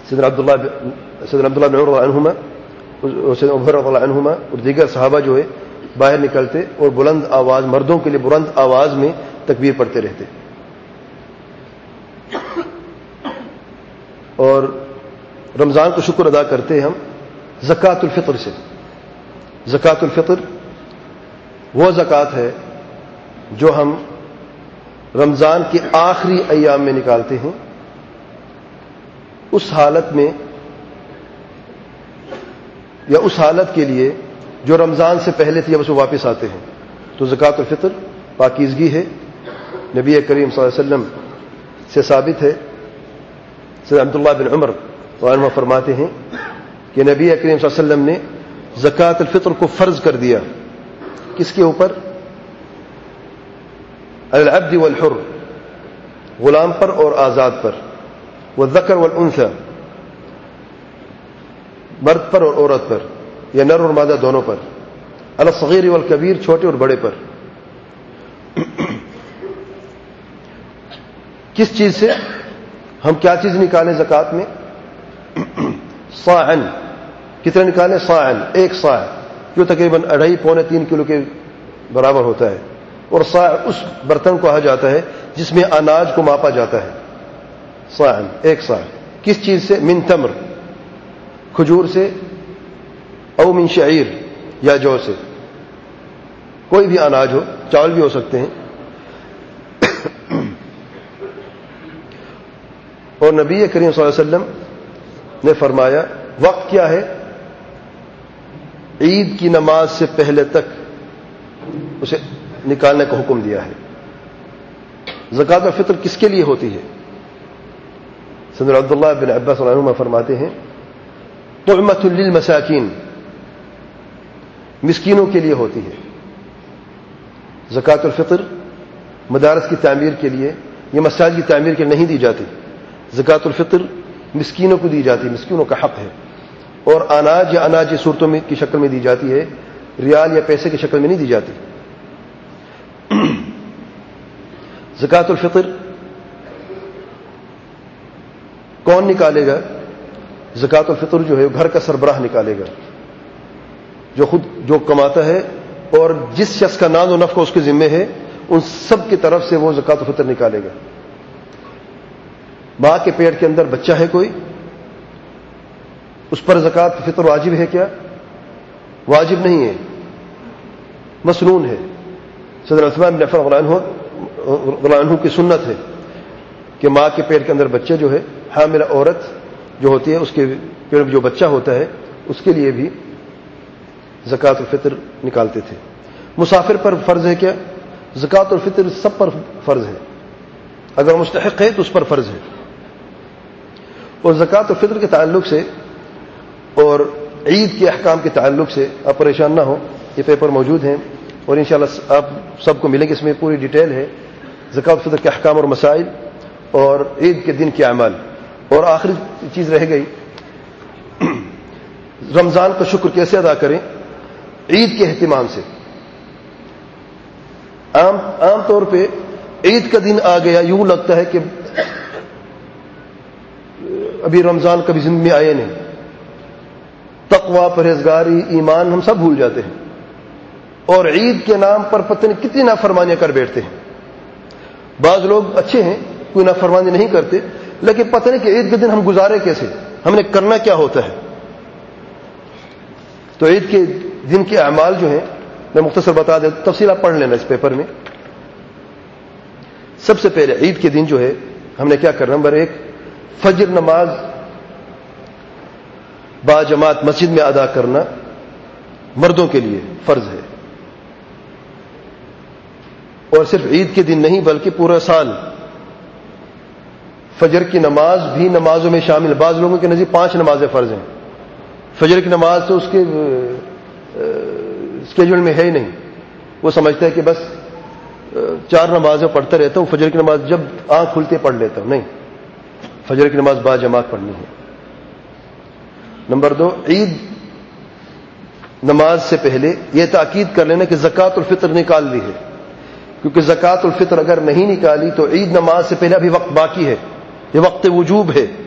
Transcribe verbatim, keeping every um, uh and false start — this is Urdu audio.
سیدنا عبداللہ سیدنا عبداللہ بن عمر رضی اللہ عنہما اور سیدنا ابو ہریرہ رضی اللہ عنہما اور دیگر صحابہ جو ہے باہر نکلتے اور بلند آواز، مردوں کے لیے بلند آواز میں تکبیر پڑھتے رہتے. اور رمضان کو شکر ادا کرتے ہیں ہم زکوٰۃ الفطر سے. زکوٰۃ الفطر وہ زکوٰۃ ہے جو ہم رمضان کے آخری ایام میں نکالتے ہیں، اس حالت میں یا اس حالت کے لیے جو رمضان سے پہلے تھی اب اس میں واپس آتے ہیں. تو زکوٰۃ الفطر پاکیزگی ہے. نبی کریم صلی اللہ علیہ وسلم سے ثابت ہے. سیدنا عبداللہ بن عمر عنہ فرماتے ہیں کہ نبی کریم صلی اللہ علیہ وسلم نے زکوٰۃ الفطر کو فرض کر دیا. کس کے اوپر؟ العبد والحر، غلام پر اور آزاد پر، والذکر والانثى، مرد پر اور عورت پر یا نر اور مادہ دونوں پر، الصغیر والکبیر، چھوٹے اور بڑے پر. کس چیز سے؟ ہم کیا چیز نکالیں زکوٰۃ میں؟ صاعن. کتنا نکالیں؟ صاعن، ایک صاع جو تقریباً اڑھائی پونے تین کلو کے برابر ہوتا ہے. اور صاع اس برتن کو کہا جاتا ہے جس میں اناج کو ماپا جاتا ہے. صاعن، ایک صاع. کس چیز سے؟ من تمر، کھجور سے، او من شعیر، یا جو سے. کوئی بھی اناج ہو، چاول بھی ہو سکتے ہیں. اور نبی کریم صلی اللہ علیہ وسلم نے فرمایا وقت کیا ہے؟ عید کی نماز سے پہلے تک اسے نکالنے کا حکم دیا ہے. زکوٰۃ الفطر کس کے لیے ہوتی ہے؟ سیدنا عبداللہ بن عباس رضی اللہ عنہما فرماتے ہیں طعمۃ للمساکین، مسکینوں کے لیے ہوتی ہے. زکوٰۃ الفطر مدارس کی تعمیر کے لیے یا مساجد کی تعمیر کے لیے نہیں دی جاتی. زکوٰۃ الفطر مسکینوں کو دی جاتی ہے، مسکینوں کا حق ہے. اور اناج یا اناج صورتوں میں کی شکل میں دی جاتی ہے، ریال یا پیسے کی شکل میں نہیں دی جاتی. زکوٰۃ الفطر کون نکالے گا؟ زکوٰۃ الفطر جو ہے گھر کا سربراہ نکالے گا، جو خود جو کماتا ہے اور جس شخص کا نام و نفع اس کے ذمے ہے ان سب کی طرف سے وہ زکوٰۃ الفطر نکالے گا. ماں کے پیٹ کے اندر بچہ ہے کوئی، اس پر زکوٰۃ الفطر واجب ہے کیا؟ واجب نہیں ہے، مسنون ہے. سیدنا عثمان بن عفان رضی اللہ عنہ کی سنت ہے کہ ماں کے پیٹ کے اندر بچے جو ہے، حاملہ عورت جو ہوتی ہے اس کے پیٹ میں جو بچہ ہوتا ہے اس کے لیے بھی زکوٰۃ الفطر نکالتے تھے. مسافر پر فرض ہے کیا؟ زکوٰۃ الفطر سب پر فرض ہے، اگر مستحق ہے تو اس پر فرض ہے. اور زکوٰۃ الفطر کے تعلق سے اور عید کے احکام کے تعلق سے آپ پریشان نہ ہو، یہ پیپر موجود ہیں اور انشاءاللہ آپ سب کو ملیں گے. اس میں پوری ڈیٹیل ہے زکوٰۃ الفطر کے احکام اور مسائل اور عید کے دن کے اعمال. اور آخری چیز رہ گئی، رمضان کا شکر کیسے ادا کریں؟ عید کے اہتمام سے. عام عام طور پہ عید کا دن آ گیا یوں لگتا ہے کہ ابھی رمضان کبھی زندگی میں آئے نہیں. تقوی، پرہیزگاری، ایمان ہم سب بھول جاتے ہیں اور عید کے نام پر پتہ نہیں کتنی نافرمانیاں کر بیٹھتے ہیں. بعض لوگ اچھے ہیں، کوئی نافرمانی نہیں کرتے، لیکن پتہ نہیں کہ عید کے دن ہم گزارے کیسے، ہم نے کرنا کیا ہوتا ہے. تو عید کے دن کے اعمال جو ہیں میں مختصر بتا دیں، تفصیل آپ پڑھ لینا اس پیپر میں. سب سے پہلے عید کے دن جو ہے ہم نے کیا کرنا؟ نمبر ایک، فجر نماز با جماعت مسجد میں ادا کرنا مردوں کے لیے فرض ہے. اور صرف عید کے دن نہیں بلکہ پورا سال فجر کی نماز بھی نمازوں میں شامل. بعض لوگوں کے نزدیک پانچ نمازیں فرض ہیں. فجر کی نماز تو اس کے اسکیجول میں ہے ہی نہیں. وہ سمجھتا ہے کہ بس چار نمازیں پڑھتا رہتا ہوں، فجر کی نماز جب آنکھ کھلتے پڑھ لیتا ہوں. نہیں، فجر کی نماز با جماعت پڑھنی ہے. نمبر دو، عید نماز سے پہلے یہ تاکید کر لینا کہ زکوٰۃ الفطر نکال لی ہے، کیونکہ زکوٰۃ الفطر اگر نہیں نکالی تو عید نماز سے پہلے ابھی وقت باقی ہے، یہ وقت وجوب ہے.